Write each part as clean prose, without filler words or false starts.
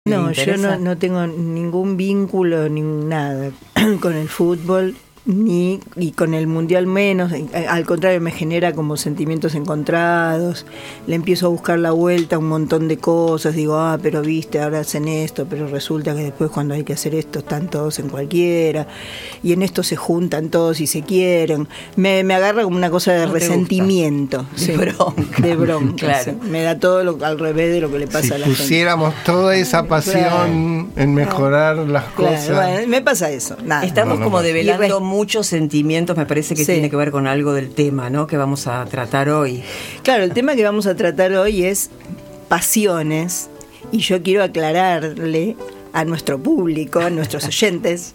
No, yo no tengo ningún vínculo ni nada con el fútbol ni y con el mundial menos. Al contrario, me genera como sentimientos encontrados. Le empiezo a buscar la vuelta a un montón de cosas. Digo, pero viste, ahora hacen esto, pero resulta que después cuando hay que hacer esto están todos en cualquiera y en esto se juntan todos y se quieren. Me agarra como una cosa de resentimiento, sí, de bronca. Claro. Sí. Me da todo al revés de lo que le pasa a la gente. Si pusiéramos toda esa pasión en mejorar las cosas. Bueno, me pasa eso. Nada. Estamos como develando muchos sentimientos, me parece que tiene que ver con algo del tema, ¿no?, que vamos a tratar hoy. Claro, el tema que vamos a tratar hoy es pasiones, y yo quiero aclararle a nuestro público, a nuestros oyentes,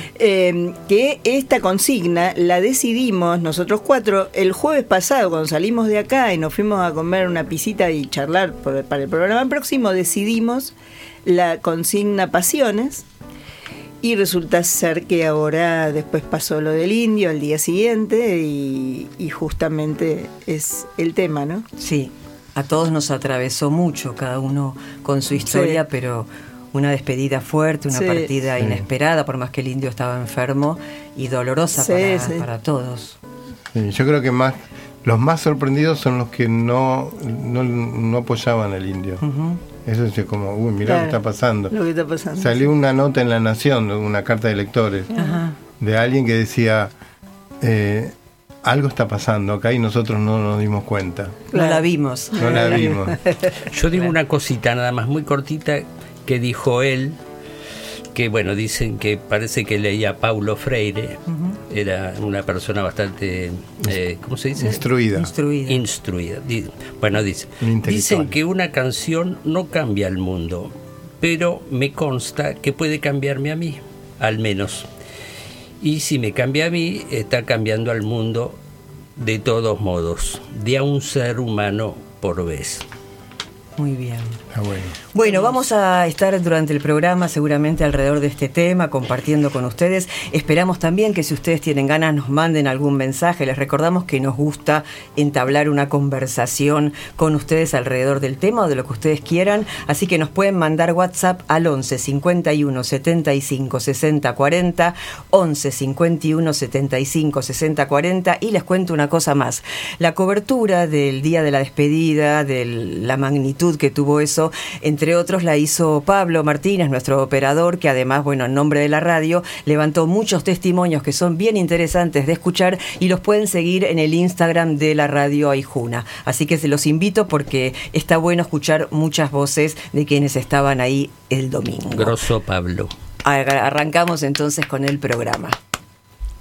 que esta consigna la decidimos nosotros cuatro el jueves pasado cuando salimos de acá y nos fuimos a comer una pisita y charlar para el programa próximo. Decidimos la consigna pasiones. Y resulta ser que ahora después pasó lo del indio al día siguiente y justamente es el tema, ¿no? Sí, a todos nos atravesó mucho, cada uno con su historia, pero una despedida fuerte, una partida inesperada, por más que el indio estaba enfermo, y dolorosa para todos. Sí, yo creo que los más sorprendidos son los que no apoyaban al indio. Uh-huh. Eso es como, mirá lo que está pasando. Lo que está pasando. Salió una nota en La Nación, una carta de lectores, de alguien que decía, algo está pasando acá y nosotros no nos dimos cuenta. No la vimos. No la vimos. Yo digo una cosita nada más, muy cortita, que dijo él, que bueno, dicen que parece que leía Paulo Freire, era una persona bastante, ¿cómo se dice? Instruida. Bueno, dicen que una canción no cambia el mundo, pero me consta que puede cambiarme a mí, al menos. Y si me cambia a mí, está cambiando al mundo de todos modos, de a un ser humano por vez. Muy bien. Bueno, vamos a estar durante el programa seguramente alrededor de este tema, compartiendo con ustedes. Esperamos también que si ustedes tienen ganas nos manden algún mensaje. Les recordamos que nos gusta entablar una conversación con ustedes alrededor del tema o de lo que ustedes quieran. Así que nos pueden mandar WhatsApp al 11 51 75 60 40, 11 51 75 60 40. Y les cuento una cosa más. La cobertura del día de la despedida, de la magnitud que tuvo eso, entre otros la hizo Pablo Martínez, nuestro operador, que además, en nombre de la radio, levantó muchos testimonios que son bien interesantes de escuchar y los pueden seguir en el Instagram de la radio Aijuna. Así que se los invito porque está bueno escuchar muchas voces de quienes estaban ahí el domingo. Grosso Pablo. Arrancamos entonces con el programa.